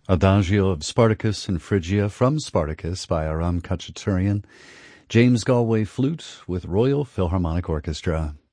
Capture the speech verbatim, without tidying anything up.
Adagio of Spartacus and Phrygia from Spartacus by Aram Khachaturian. James Galway flute with Royal Philharmonic Orchestra.